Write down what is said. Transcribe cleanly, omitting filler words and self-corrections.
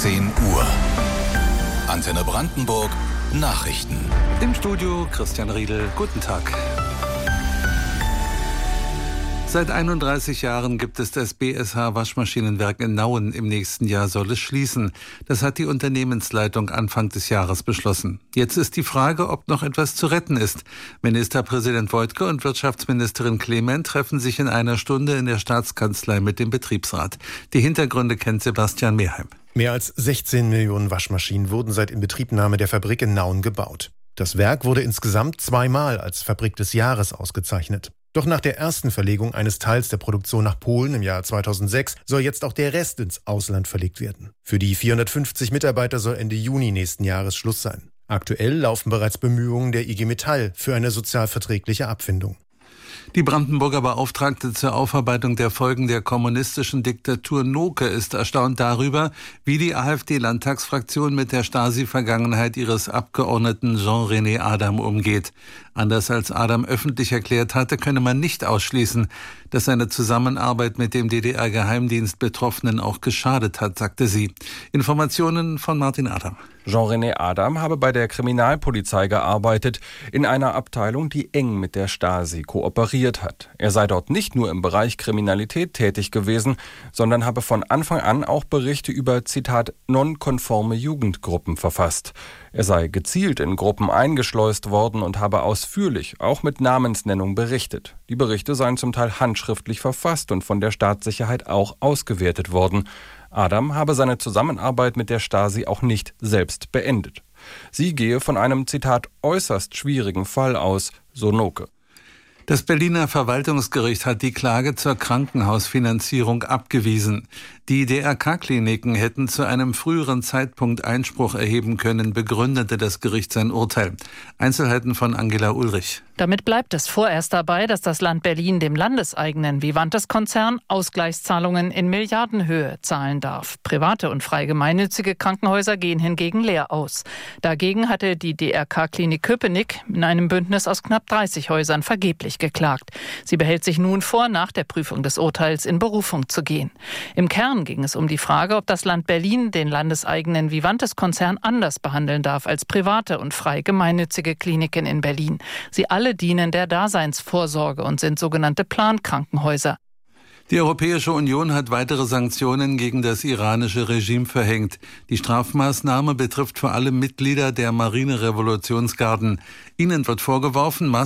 10 Uhr. Antenne Brandenburg Nachrichten. Im Studio Christian Riedel. Guten Tag. Seit 31 Jahren gibt es das BSH Waschmaschinenwerk in Nauen. Im nächsten Jahr soll es schließen. Das hat die Unternehmensleitung Anfang des Jahres beschlossen. Jetzt ist die Frage, ob noch etwas zu retten ist. Ministerpräsident Woidke und Wirtschaftsministerin Clement treffen sich in einer Stunde in der Staatskanzlei mit dem Betriebsrat. Die Hintergründe kennt Sebastian Mehrheim. Mehr als 16 Millionen Waschmaschinen wurden seit Inbetriebnahme der Fabrik in Nauen gebaut. Das Werk wurde insgesamt 2-mal als Fabrik des Jahres ausgezeichnet. Doch nach der ersten Verlegung eines Teils der Produktion nach Polen im Jahr 2006 soll jetzt auch der Rest ins Ausland verlegt werden. Für die 450 Mitarbeiter soll Ende Juni nächsten Jahres Schluss sein. Aktuell laufen bereits Bemühungen der IG Metall für eine sozialverträgliche Abfindung. Die Brandenburger Beauftragte zur Aufarbeitung der Folgen der kommunistischen Diktatur Noke ist erstaunt darüber, wie die AfD-Landtagsfraktion mit der Stasi-Vergangenheit ihres Abgeordneten Jean-René Adam umgeht. Anders als Adam öffentlich erklärt hatte, könne man nicht ausschließen, dass seine Zusammenarbeit mit dem DDR-Geheimdienst Betroffenen auch geschadet hat, sagte sie. Informationen von Martin Adam. Jean-René Adam habe bei der Kriminalpolizei gearbeitet, in einer Abteilung, die eng mit der Stasi kooperiert hat. Er sei dort nicht nur im Bereich Kriminalität tätig gewesen, sondern habe von Anfang an auch Berichte über, Zitat, nonkonforme Jugendgruppen verfasst. Er sei gezielt in Gruppen eingeschleust worden und habe ausführlich, auch mit Namensnennung, berichtet. Die Berichte seien zum Teil handschriftlich verfasst und von der Staatssicherheit auch ausgewertet worden. Adam habe seine Zusammenarbeit mit der Stasi auch nicht selbst beendet. Sie gehe von einem, Zitat, äußerst schwierigen Fall aus, so Noke. Das Berliner Verwaltungsgericht hat die Klage zur Krankenhausfinanzierung abgewiesen. Die DRK-Kliniken hätten zu einem früheren Zeitpunkt Einspruch erheben können, begründete das Gericht sein Urteil. Einzelheiten von Angela Ulrich. Damit bleibt es vorerst dabei, dass das Land Berlin dem landeseigenen Vivantes-Konzern Ausgleichszahlungen in Milliardenhöhe zahlen darf. Private und frei gemeinnützige Krankenhäuser gehen hingegen leer aus. Dagegen hatte die DRK-Klinik Köpenick in einem Bündnis aus knapp 30 Häusern vergeblich geklagt. Sie behält sich nun vor, nach der Prüfung des Urteils in Berufung zu gehen. Im Kern ging es um die Frage, ob das Land Berlin den landeseigenen Vivantes-Konzern anders behandeln darf als private und frei gemeinnützige Kliniken in Berlin. Sie alle dienen der Daseinsvorsorge und sind sogenannte Plankrankenhäuser. Die Europäische Union hat weitere Sanktionen gegen das iranische Regime verhängt. Die Strafmaßnahme betrifft vor allem Mitglieder der Marinerevolutionsgarden. Ihnen wird vorgeworfen,